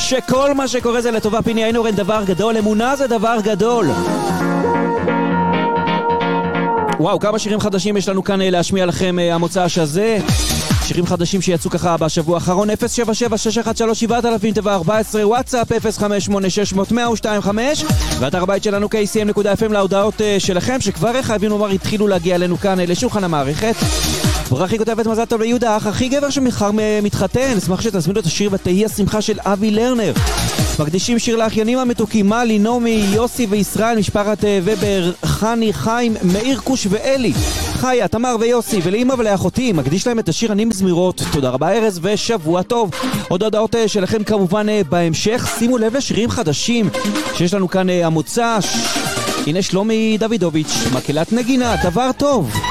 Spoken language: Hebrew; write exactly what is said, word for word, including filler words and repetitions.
שכל מה שקורה זה לטובה. פיני איינורן, דבר גדול. אמונה זה דבר גדול. וואו, כמה שירים חדשים יש לנו כאן להשמיע לכם המוצ"ש הזה. שירים חדשים שיצאו ככה בשבוע האחרון. אפס שבע שבע שש אחת שלוש שבע אלפים תבע ארבע עשרה, וואטסאפ אפס חמש שמונה שש אפס אפס אפס שתיים חמש, ואתר הבית שלנו קיי סי אם נקודה אף אם להודעות שלכם שכבר חייבים לומר התחילו להגיע אלינו כאן לשולחן המערכת. ברכי כותבת מזל טוב ליהודה, האח הכי גבר שמחר מתחתן. אשמח שתזמינו את השיר ותהי השמחה של אבי לרנר. מקדישים שיר לאחיינים המתוקים מלי, נעמי, יוסי וישראל, משפחת ובר, חני, חיים, מאיר, קוש ואלי, חיה, תמר ויוסי, ולאמא ולאחותי מקדיש להם את השיר אני מזמירות. תודה רבה ארז ושבוע טוב. עוד הודעות שלכם כמובן בהמשך. שימו לב לשירים חדשים שיש לנו כאן המוצ"ש. הנה שלומי דוידוביץ', מקהלת נגינה, דבר טוב.